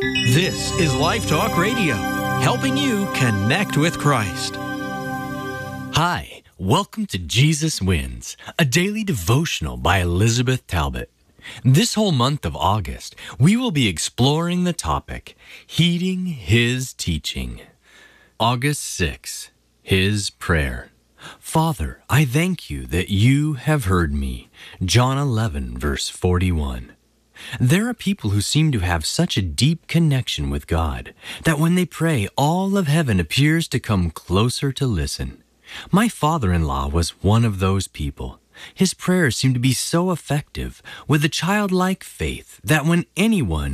This is Life Talk Radio, helping you connect with Christ. Hi, welcome to Jesus Wins, a daily devotional by Elizabeth Talbot. This whole month of August, we will be exploring the topic, Heeding His Teaching. August 6, His Prayer. Father, I thank you that you have heard me. John 11, verse 41. There are people who seem to have such a deep connection with God that when they pray, all of heaven appears to come closer to listen. My father-in-law was one of those people. His prayers seemed to be so effective, with a childlike faith, that when anyone